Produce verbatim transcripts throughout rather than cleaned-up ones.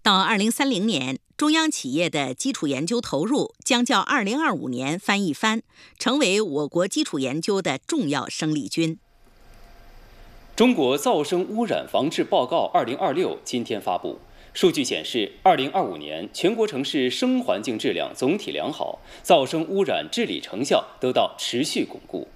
到二零三零年，中央企业的基础研究投入将较二零二五年翻一番，成为我国基础研究的重要生力军。 中国噪声污染防治报告二零二六今天发布。数据显示，二零二五年全国城市声环境质量总体良好，噪声污染治理成效得到持续巩固。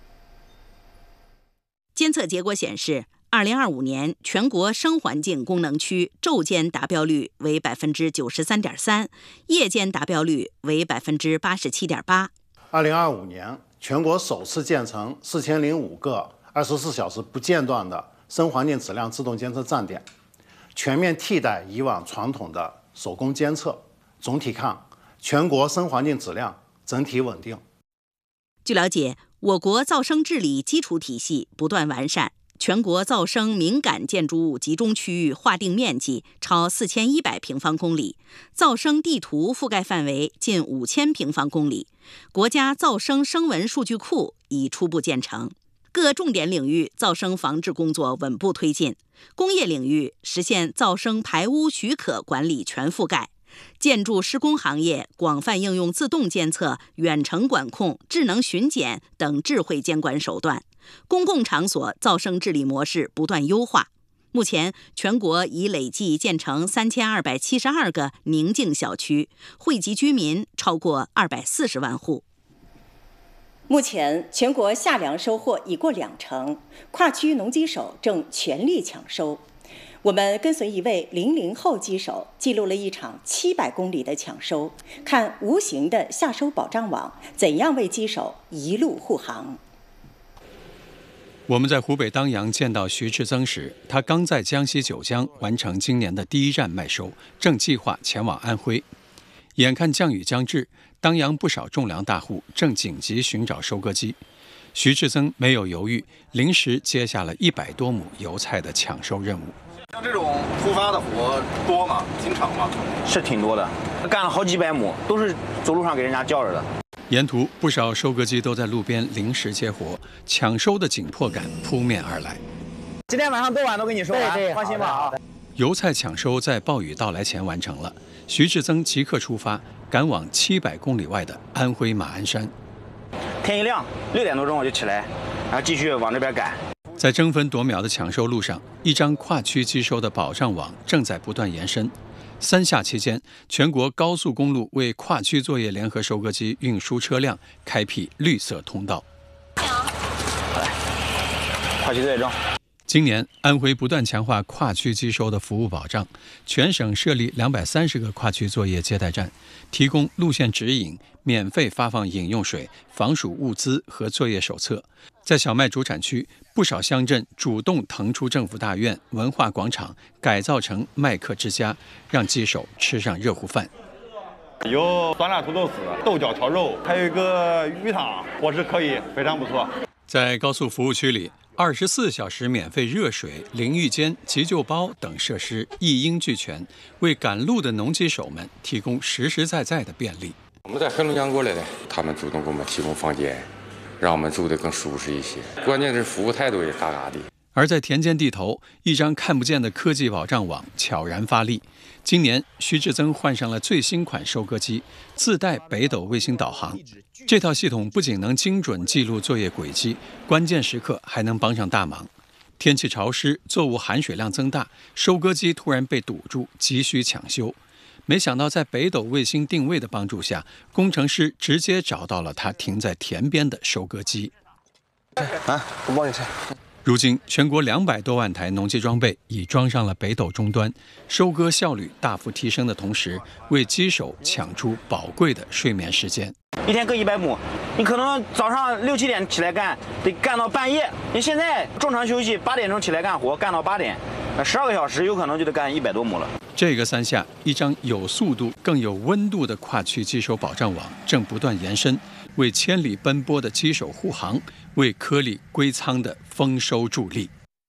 监测结果显示，二零二五年全国声环境功能区昼间达标率为百分之九十三点三，夜间达标率为百分之八十七点八。 二零二五年全国首次建成四千零五个二十四小时不间断的声环境质量自动监测站点，全面替代以往传统的手工监测。总体看，全国声环境质量整体稳定。 据了解，我国噪声治理基础体系不断完善，全国噪声敏感建筑物集中区域划定面积超四千一百平方公里，噪声地图覆盖范围近五千平方公里，国家噪声声纹数据库已初步建成。各重点领域噪声防治工作稳步推进，工业领域实现噪声排污许可管理全覆盖，建筑施工行业广泛应用自动监测、远程管控、智能巡检等智慧监管手段，公共场所噪声治理模式不断优化。目前，全国已累计建成三千二百七十二个宁静小区，惠及居民超过二百四十万户。 目前，全国夏粮收获已过两成，跨区农机手正全力抢收。我们跟随一位零零后机手，记录了一场七百公里的抢收，看无形的夏收保障网怎样为机手一路护航。 我们在湖北当阳见到徐志增时，他刚在江西九江完成今年的第一站麦收，正计划前往安徽。眼看降雨将至，当阳不少种粮大户正紧急寻找收割机。徐志增没有犹豫，临时接下了一百多亩油菜的抢收任务。 像这种突发的活多吗？经常吗？ 是挺多的，干了好几百亩，都是走路上给人家叫着的。 沿途不少收割机都在路边临时接活，抢收的紧迫感扑面而来。 今天晚上多晚都给你收完，对对，放心吧啊！ 油菜抢收在暴雨到来前完成了，徐志增即刻出发，赶往七百公里外的安徽马鞍山。 天一亮，六点多钟我就起来，然后继续往这边赶。 在争分夺秒的抢收路上，一张跨区机收的保障网正在不断延伸。三夏期间，全国高速公路为跨区作业联合收割机运输车辆开辟绿色通道。 来，跨区作业中。 今年，安徽不断强化跨区机收的服务保障，全省设立两百三十个跨区作业接待站，提供路线指引，免费发放饮用水、防暑物资和作业手册。在小麦主产区，不少乡镇主动腾出政府大院、文化广场，改造成麦客之家，让机手吃上热乎饭。 有酸辣土豆丝、豆角炒肉，还有一个鱼汤，伙食可以，非常不错。 在高速服务区里，二十四小时免费热水、淋浴间、急救包等设施一应俱全，为赶路的农机手们提供实实在在的便利。 我们在黑龙江过来的，他们主动给我们提供房间，让我们住得更舒适一些。关键是服务态度也嘎嘎的。 而在田间地头，一张看不见的科技保障网悄然发力。今年，徐志增换上了最新款收割机，自带北斗卫星导航。这套系统不仅能精准记录作业轨迹，关键时刻还能帮上大忙。天气潮湿，作物含水量增大，收割机突然被堵住，急需抢修。没想到在北斗卫星定位的帮助下，工程师直接找到了它停在田边的收割机。 啊，我帮你拆。 如今，全国两百多万台农机装备已装上了北斗终端，收割效率大幅提升的同时，为机手抢出宝贵的睡眠时间。 一天割一百亩，你可能早上六七点起来干，得干到半夜。你现在正常休息，八点钟起来干活，干到八点，十二个小时，有可能就得干一百多亩了。 这个三下，一张有速度更有温度的跨区机手保障网正不断延伸，为千里奔波的机手护航，为颗粒归仓的丰收助力。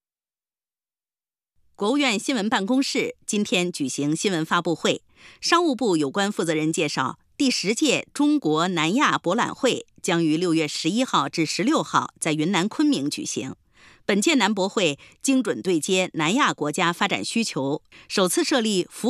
国务院新闻办公室今天举行新闻发布会，商务部有关负责人介绍，第十届中国南亚博览会将于六月十一号至十六号在云南昆明举行。本届南博会精准对接南亚国家发展需求，首次设立服